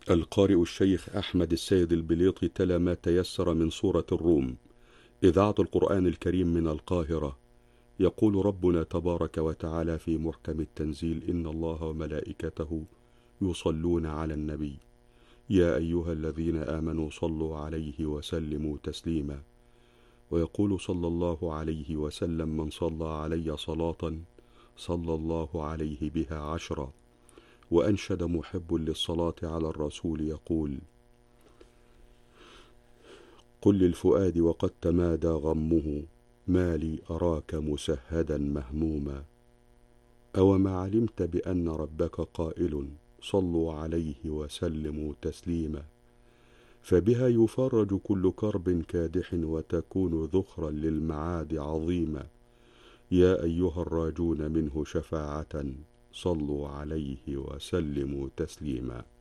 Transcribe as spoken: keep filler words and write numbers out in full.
القارئ الشيخ أحمد السيد البليطي تلا ما تيسر من سورة الروم، إذاعة القرآن الكريم من القاهرة. يقول ربنا تبارك وتعالى في محكم التنزيل: إن الله وملائكته يصلون على النبي يا أيها الذين آمنوا صلوا عليه وسلموا تسليما. ويقول صلى الله عليه وسلم: من صلى علي صلاة صلى الله عليه بها عشرا. وأنشد محب للصلاة على الرسول يقول: قل للفؤاد وقد تمادى غمه ما لي أراك مسهدا مهموما. أوما علمت بأن ربك قائل صلوا عليه وسلموا تسليما. فبها يفرج كل كرب كادح وتكون ذخرا للمعاد عظيما. يا أيها الراجون منه شفاعة صلوا عليه وسلموا تسليما.